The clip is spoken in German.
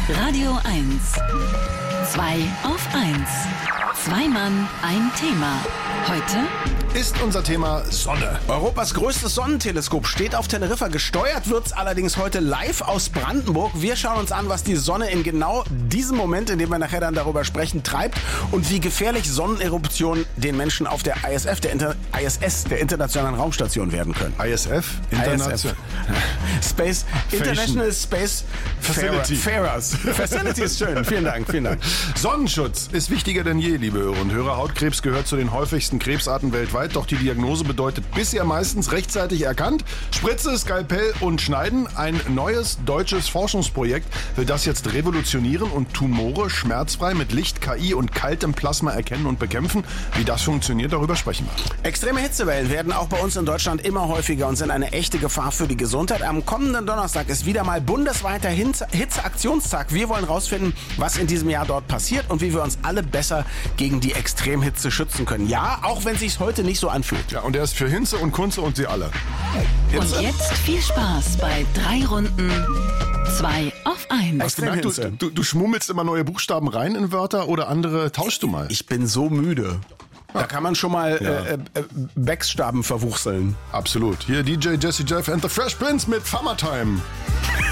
Radio 1. 2 auf 1. Zwei Mann, ein Thema. Heute ist unser Thema Sonne. Europas größtes Sonnenteleskop steht auf Teneriffa. Gesteuert wird's allerdings heute live aus Brandenburg. Wir schauen uns an, was die Sonne in genau diesem Moment, in dem wir nachher dann darüber sprechen, treibt und wie gefährlich Sonneneruptionen den Menschen auf der ISS, der Internationalen Raumstation, werden können. ISF? Space International Space Farers. Facility ist schön. Vielen Dank. Sonnenschutz ist wichtiger denn je, liebe Hörer und Hörer. Hautkrebs gehört zu den häufigsten Krebsarten weltweit, doch die Diagnose bedeutet bisher meistens rechtzeitig erkannt. Spritze, Skalpell und Schneiden. Ein neues deutsches Forschungsprojekt will das jetzt revolutionieren und Tumore schmerzfrei mit Licht, KI und kaltem Plasma erkennen und bekämpfen. Wie das funktioniert, darüber sprechen wir. Extreme Hitzewellen werden auch bei uns in Deutschland immer häufiger und sind eine echte Gefahr für die Gesundheit. Am kommenden Donnerstag ist wieder mal bundesweiter Hitzeaktionstag. Wir wollen rausfinden, was in diesem Jahr dort passiert und wie wir uns alle besser gegen die Extremhitze schützen können. Ja, auch wenn sich's heute nicht so anfühlt. Ja, und er ist für Hinze und Kunze und sie alle. Und jetzt viel Spaß bei 3 Runden 2 auf 1. Hast du gemerkt, du schmummelst immer neue Buchstaben rein in Wörter oder andere tauschst du mal? Ich bin so müde. Da kann man schon mal Backstaben verwuchseln. Absolut. Hier DJ Jesse Jeff and the Fresh Prince mit Summertime.